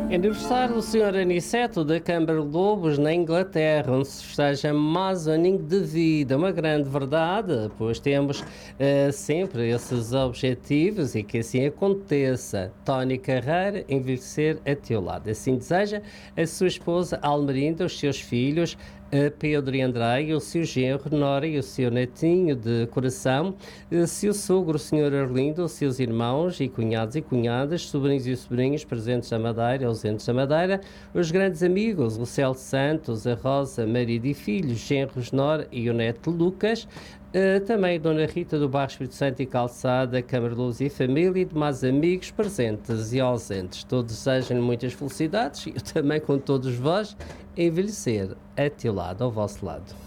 Aniversário do Sr. Aniceto da Câmara de Lobos, na Inglaterra, onde se festeja mais um aninho de vida. Uma grande verdade, pois temos sempre esses objetivos e que assim aconteça. Tony Carreira, envelhecer a teu lado. Assim deseja a sua esposa Almerinda, os seus filhos, Pedro e André, o seu genro, Nora e o seu netinho de coração, seu sogro, o Sr. Arlindo, os seus irmãos e cunhados e cunhadas, sobrinhos e sobrinhos presentes na Madeira, ausentes da Madeira, os grandes amigos, o Celso Santos, a Rosa, marido e filhos, genros Nora e o neto Lucas, também a Dona Rita do Bairro Espírito Santo e Calçada, Câmara de Luz e família e demais amigos presentes e ausentes. Todos desejam muitas felicidades e eu também, com todos vós, envelhecer a teu lado, ao vosso lado.